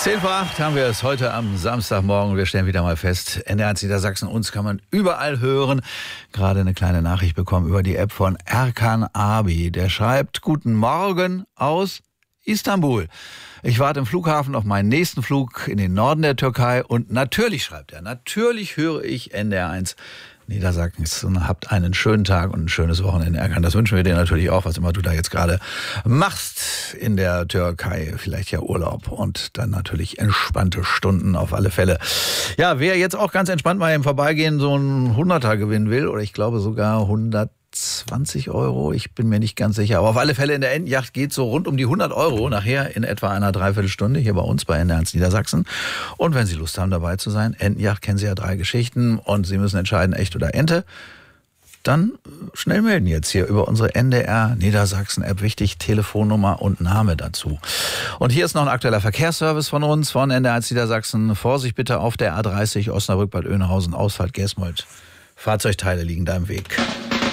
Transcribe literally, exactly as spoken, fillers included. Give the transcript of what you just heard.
Zehn vor acht haben wir es heute am Samstagmorgen. Wir stellen wieder mal fest, N D R eins Niedersachsen, uns kann man überall hören. Gerade eine kleine Nachricht bekommen über die App von Erkan Abi. Der schreibt, guten Morgen aus Istanbul. Ich warte im Flughafen auf meinen nächsten Flug in den Norden der Türkei und natürlich, schreibt er, natürlich höre ich N D R eins Niedersachsen und habt einen schönen Tag und ein schönes Wochenende. Erkan, das wünschen wir dir natürlich auch, was immer du da jetzt gerade machst in der Türkei. Vielleicht ja Urlaub und dann natürlich entspannte Stunden auf alle Fälle. Ja, wer jetzt auch ganz entspannt mal im Vorbeigehen so einen Hunderter gewinnen will, oder ich glaube sogar hundertzwanzig Euro, ich bin mir nicht ganz sicher, aber auf alle Fälle in der Entenjacht geht so rund um die hundert Euro nachher in etwa einer Dreiviertelstunde hier bei uns bei N D R eins Niedersachsen. Und wenn Sie Lust haben dabei zu sein, Entenjacht kennen Sie ja drei Geschichten und Sie müssen entscheiden, echt oder Ente, dann schnell melden jetzt hier über unsere N D R Niedersachsen App. Wichtig, Telefonnummer und Name dazu. Und hier ist noch ein aktueller Verkehrsservice von uns, von N D R eins Niedersachsen. Vorsicht bitte auf der A dreißig Osnabrück-Bad Oeynhausen, Ausfahrt Gesmold. Fahrzeugteile liegen da im Weg.